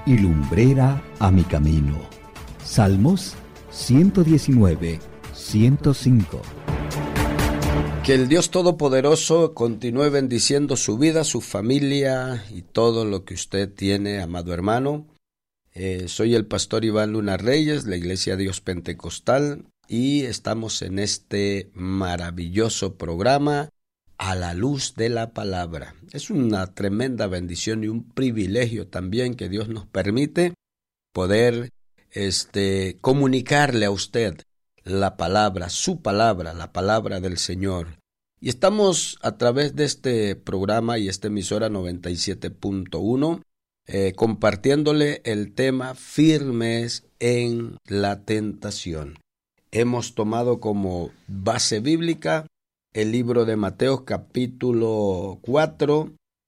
y lumbrera a mi camino. Salmos 119, 105. Que el Dios Todopoderoso continúe bendiciendo su vida, su familia y todo lo que usted tiene, amado hermano. Soy el pastor Iván Luna Reyes, la Iglesia Dios Pentecostal, y estamos en este maravilloso programa A la Luz de la Palabra. Es una tremenda bendición y un privilegio también que Dios nos permite poder comunicarle a usted la palabra, su palabra, la palabra del Señor. Y estamos a través de este programa y esta emisora 97.1 compartiéndole el tema Firmes en la Tentación. Hemos tomado como base bíblica el libro de Mateo capítulo 4,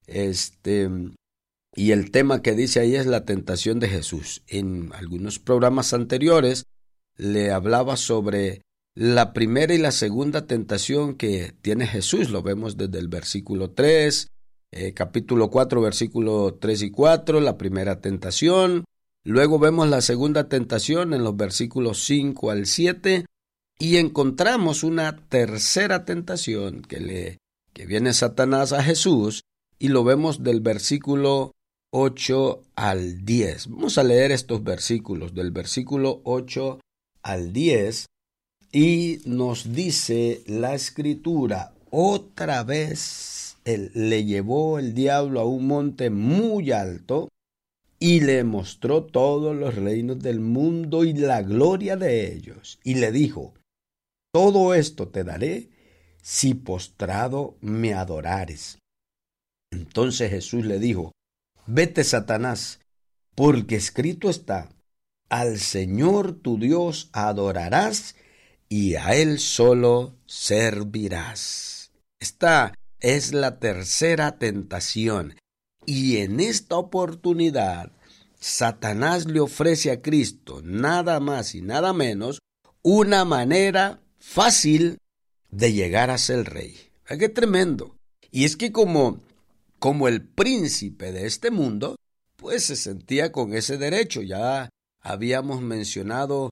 y el tema que dice ahí es la tentación de Jesús. En algunos programas anteriores le hablaba sobre la primera y la segunda tentación que tiene Jesús. Lo vemos desde el versículo 3, capítulo 4, versículo 3 y 4, la primera tentación. Luego vemos la segunda tentación en los versículos 5 al 7 y encontramos una tercera tentación que viene Satanás a Jesús y lo vemos del versículo 8 al 10. Vamos a leer estos versículos del versículo 8 al 10 y nos dice la Escritura: otra vez le llevó el diablo a un monte muy alto y le mostró todos los reinos del mundo y la gloria de ellos, y le dijo: todo esto te daré si postrado me adorares. Entonces Jesús le dijo: vete, Satanás, porque escrito está: al Señor tu Dios adorarás y a Él solo servirás. Esta es la tercera tentación, y en esta oportunidad Satanás le ofrece a Cristo nada más y nada menos una manera fácil de llegar a ser rey. ¡Qué tremendo! Y es que como el príncipe de este mundo, pues se sentía con ese derecho. Ya habíamos mencionado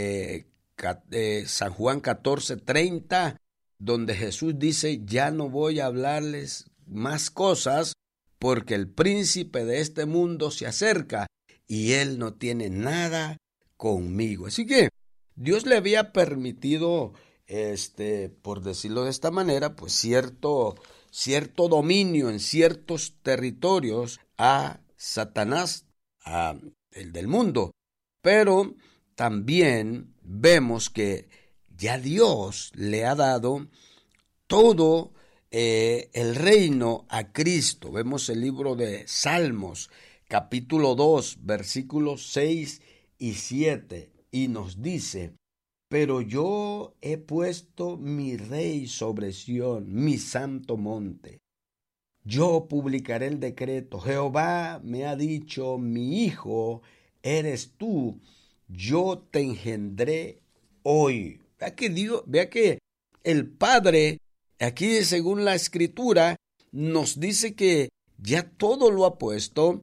San Juan 14:30, donde Jesús dice: ya no voy a hablarles más cosas porque el príncipe de este mundo se acerca y él no tiene nada conmigo. Así que Dios le había permitido, por decirlo de esta manera, pues cierto dominio en ciertos territorios a Satanás, a el del mundo. Pero también vemos que ya Dios le ha dado todo el reino a Cristo. Vemos el libro de Salmos, capítulo 2, versículos 6 y 7, y nos dice: pero yo he puesto mi rey sobre Sión, mi santo monte. Yo publicaré el decreto. Jehová me ha dicho: mi hijo eres tú, yo te engendré hoy. Vea que el Padre, aquí según la Escritura, nos dice que ya todo lo ha puesto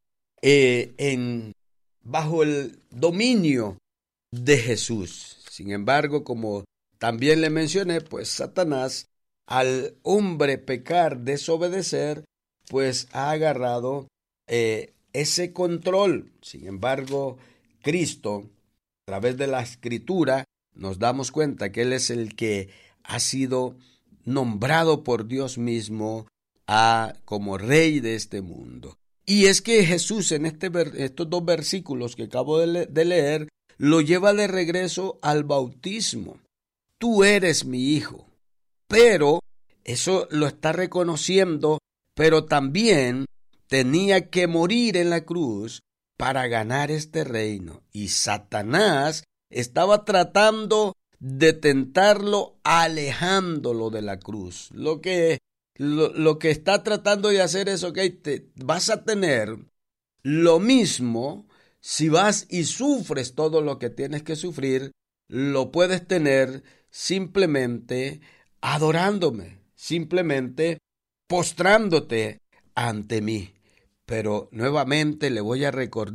bajo el dominio de Jesús. Sin embargo, como también le mencioné, pues Satanás, al hombre pecar, desobedecer, pues ha agarrado ese control. Sin embargo, Cristo, a través de la Escritura, nos damos cuenta que Él es el que ha sido nombrado por Dios mismo como Rey de este mundo. Y es que Jesús en estos dos versículos que acabo de leer, lo lleva de regreso al bautismo. Tú eres mi hijo. Pero eso lo está reconociendo, pero también tenía que morir en la cruz para ganar este reino. Y Satanás estaba tratando de tentarlo, alejándolo de la cruz. Lo que está tratando de hacer es, vas a tener lo mismo. Si vas y sufres todo lo que tienes que sufrir, lo puedes tener simplemente adorándome, simplemente postrándote ante mí. Pero nuevamente le voy a recordar